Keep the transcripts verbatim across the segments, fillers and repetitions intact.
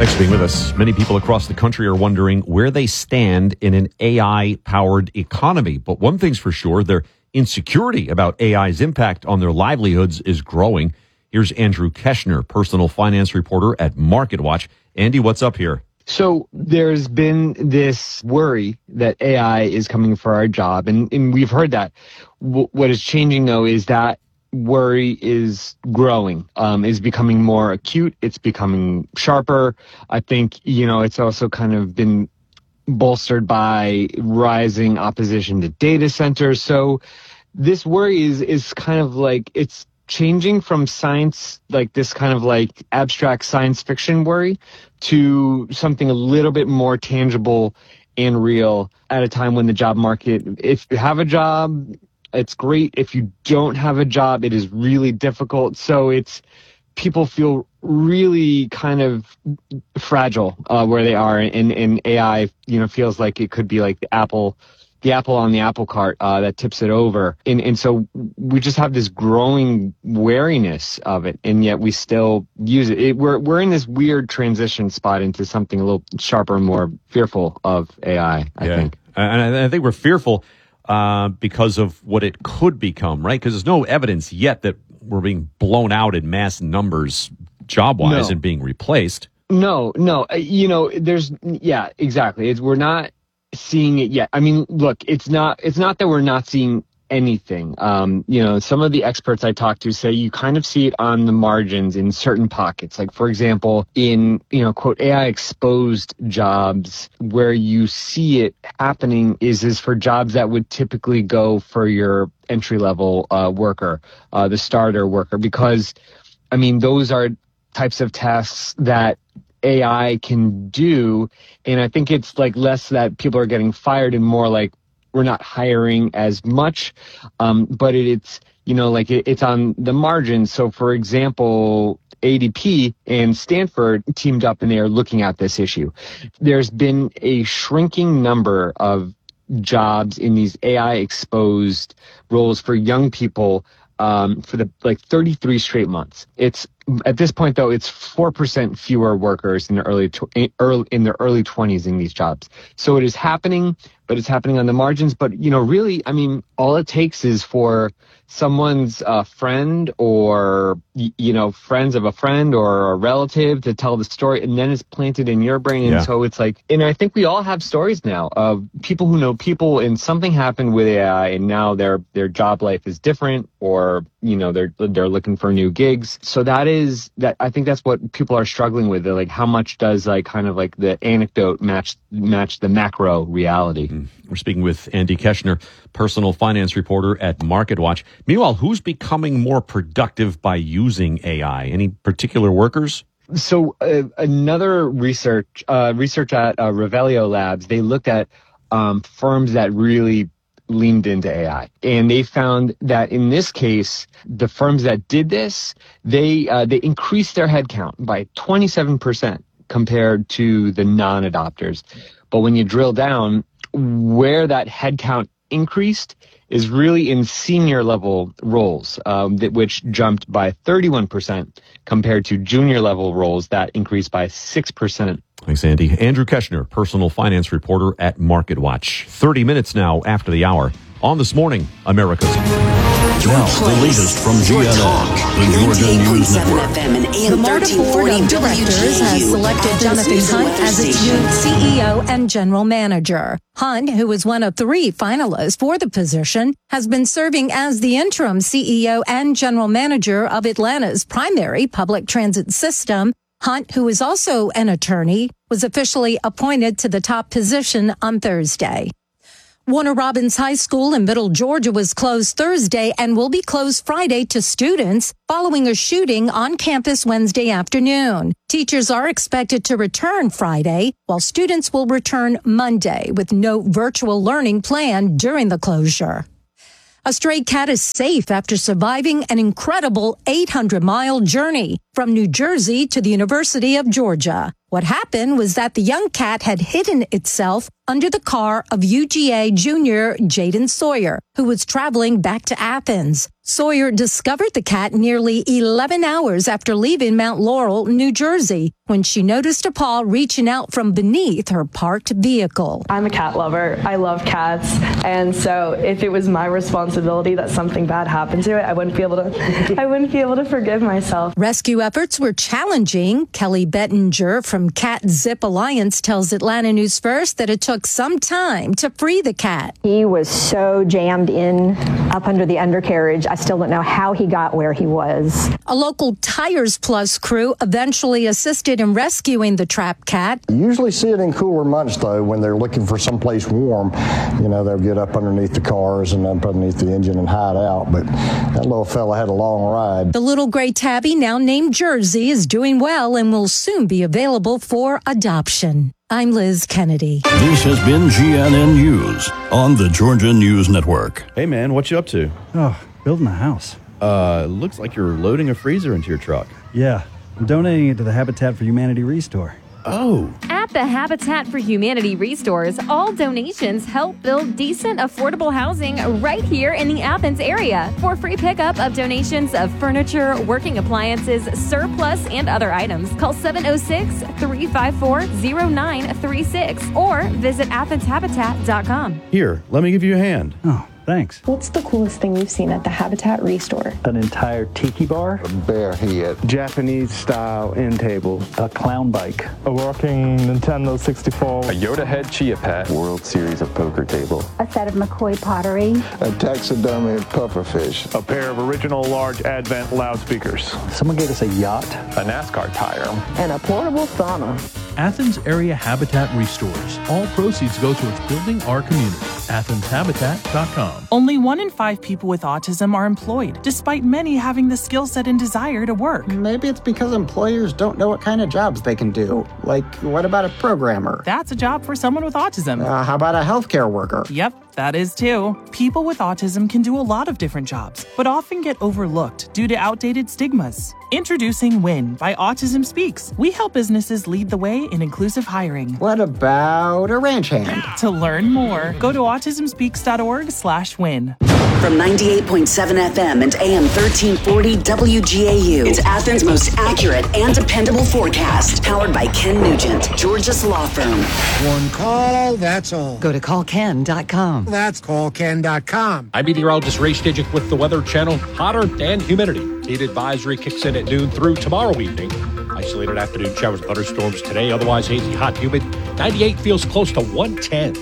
Thanks for being with us. Many people across the country are wondering where they stand in an A I-powered economy. But one thing's for sure, their insecurity about A I's impact on their livelihoods is growing. Here's Andrew Keshner, personal finance reporter at MarketWatch. Andy, what's up here? So there's been this worry that A I is coming for our job, and, and we've heard that. W- what is changing, though, is that worry is growing, um, is becoming more acute. It's becoming sharper. I think, you know, it's also kind of been bolstered by rising opposition to data centers. So this worry is, is kind of like, it's changing from science, like this kind of like abstract science fiction worry, to something a little bit more tangible and real at a time when the job market, if you have a job, it's great. If you don't have a job, it is really difficult. So it's, people feel really kind of fragile uh, where they are, and, and A I, you know, feels like it could be like the apple, the apple on the apple cart uh, that tips it over. And and so we just have this growing wariness of it, and yet we still use it. it we're we're in this weird transition spot into something a little sharper and more fearful of A I, I yeah. think. And I think we're fearful uh, because of what it could become, right? Because there's no evidence yet that we're being blown out in mass numbers job-wise No. and being replaced. No, no. Uh, You know, there's, yeah, exactly. It's, we're not seeing it yet. I mean, look, it's not, it's not that we're not seeing anything. Um, you know, some of the experts I talk to say you kind of see it on the margins in certain pockets. Like, for example, in, you know, quote, A I exposed jobs, where you see it happening is, is for jobs that would typically go for your entry level uh, worker, uh, the starter worker, because, I mean, those are types of tasks that A I can do. And I think it's like less that people are getting fired and more like we're not hiring as much. Um, but it, it's, you know, like it, it's on the margin. So for example, A D P and Stanford teamed up and they are looking at this issue. There's been a shrinking number of jobs in these A I exposed roles for young people um, for the like thirty-three straight months. It's at this point, though, it's four percent fewer workers in the early, tw- early in their early twenties in these jobs. So it is happening, but it's happening on the margins. But, you know, really, I mean, all it takes is for someone's uh, friend or, y- you know, friends of a friend or a relative to tell the story, and then it's planted in your brain. And Yeah. so it's like, and I think we all have stories now of people who know people, and something happened with A I, and now their their job life is different, or, you know, they're they're looking for new gigs. So that is that. I think that's what people are struggling with. They're like, how much does like kind of like the anecdote match match the macro reality? Mm. We're speaking with Andy Keshner, personal finance reporter at MarketWatch. Meanwhile, who's becoming more productive by using A I? Any particular workers? So uh, another research uh, research at uh, Revelio Labs, they looked at um, firms that really leaned into A I, and they found that in this case, the firms that did this, they uh, they increased their headcount by twenty-seven percent compared to the non-adopters. But when you drill down, where that headcount increased is really in senior level roles, um, that, which jumped by thirty-one percent compared to junior level roles that increased by six percent. Thanks, Andy. Andrew Keshner, personal finance reporter at MarketWatch. thirty minutes now after the hour on This Morning, America's. Now, the latest from G N N, the Georgia News Network. The MARTA Board of Directors has selected Jonathan Hunt as its new C E O and general manager. Hunt, who was one of three finalists for the position, has been serving as the interim C E O and general manager of Atlanta's primary public transit system. Hunt, who is also an attorney, was officially appointed to the top position on Thursday. Warner Robins High School in Middle Georgia was closed Thursday and will be closed Friday to students following a shooting on campus Wednesday afternoon. Teachers are expected to return Friday, while students will return Monday with no virtual learning planned during the closure. A stray cat is safe after surviving an incredible eight hundred mile journey from New Jersey to the University of Georgia. What happened was that the young cat had hidden itself under the car of U G A junior Jaden Sawyer, who was traveling back to Athens. Sawyer discovered the cat nearly eleven hours after leaving Mount Laurel, New Jersey, when she noticed a paw reaching out from beneath her parked vehicle. I'm a cat lover. I love cats. And so if it was my responsibility that something bad happened to it, I wouldn't be able to I wouldn't be able to forgive myself. Rescue efforts were challenging. Kelly Bettinger from Cat Zip Alliance tells Atlanta News First that it took some time to free the cat. He was so jammed in up under the undercarriage. I still don't know how he got where he was. A local Tires Plus crew eventually assisted in rescuing the trapped cat. You usually see it in cooler months, though, when they're looking for someplace warm. You know, they'll get up underneath the cars and up underneath the engine and hide out. But that little fella had a long ride. The little gray tabby, now named Jersey, is doing well and will soon be available for adoption. I'm Liz Kennedy. This has been G N N News on the Georgia News Network. Hey, man, what you up to? Oh, building a house. Uh, looks like you're loading a freezer into your truck. Yeah, I'm donating it to the Habitat for Humanity Restore. Oh. At the Habitat for Humanity Restores, all donations help build decent, affordable housing right here in the Athens area. For free pickup of donations of furniture, working appliances, surplus, and other items, call seven oh six, three five four, oh nine three six or visit athens habitat dot com. Here, let me give you a hand. Oh, thanks. What's the coolest thing you've seen at the Habitat Restore? An entire tiki bar, A bear head. Japanese-style end table, a clown bike, a working Nintendo sixty-four, a Yoda head chia pet, World Series of Poker table, a set of McCoy pottery, A taxidermy pufferfish, a pair of original large Advent loudspeakers. Someone gave us a yacht, a NASCAR tire, and a portable sauna. Athens Area Habitat Restores. All proceeds go towards building our community. athens habitat dot com. Only one in five people with autism are employed, despite many having the skill set and desire to work. Maybe it's because employers don't know what kind of jobs they can do. Like, what about a programmer? That's a job for someone with autism. Uh, how about a healthcare worker? Yep, that is too. People with autism can do a lot of different jobs, but often get overlooked due to outdated stigmas. Introducing WIN by Autism Speaks. We help businesses lead the way in inclusive hiring. What about a ranch hand? To learn more, go to autism speaks dot org slash win. From ninety-eight point seven F M and A M thirteen forty W G A U, it's Athens' most accurate and dependable forecast. Powered by Ken Nugent, Georgia's law firm. One call, that's all. Go to call ken dot com. That's call ken dot com. I'm meteorologist Ray Stajic with the Weather Channel. Hotter and humidity. Heat advisory kicks in at noon through tomorrow evening. Isolated afternoon showers and thunderstorms today. Otherwise hazy, hot, humid. ninety-eight feels close to one ten.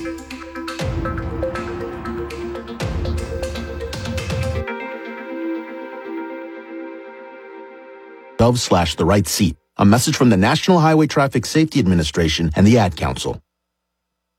Gov slash the right seat. A message from the National Highway Traffic Safety Administration and the Ad Council.